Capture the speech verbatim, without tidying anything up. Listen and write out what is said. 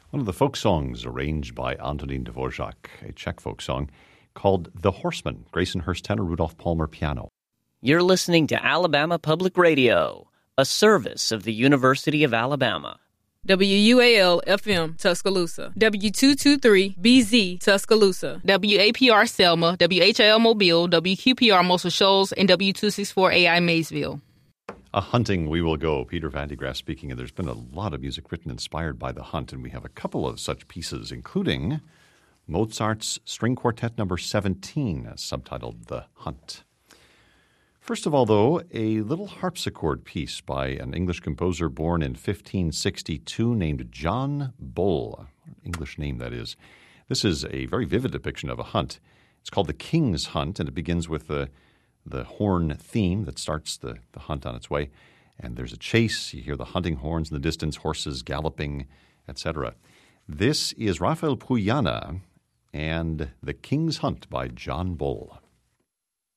One of the folk songs arranged by Antonin Dvorak, a Czech folk song called The Horseman. Grayson Hurst tenor, Rudolph Palmer piano. You're listening to Alabama Public Radio, a service of the University of Alabama. W U A L F M Tuscaloosa, W two twenty-three B Z Tuscaloosa, W A P R Selma, W H L Mobile, W Q P R Muscle Shoals, and W two sixty-four A I Maysville. A hunting we will go. Peter Van de Graaff speaking, and there's been a lot of music written inspired by the hunt, and we have a couple of such pieces, including Mozart's String Quartet number seventeen, subtitled The Hunt. First of all, though, a little harpsichord piece by an English composer born in fifteen sixty-two named John Bull. English name, that is. This is a very vivid depiction of a hunt. It's called The King's Hunt, and it begins with the the horn theme that starts the, the hunt on its way. And there's a chase. You hear the hunting horns in the distance, horses galloping, et cetera. This is Rafael Puyana and The King's Hunt by John Bull.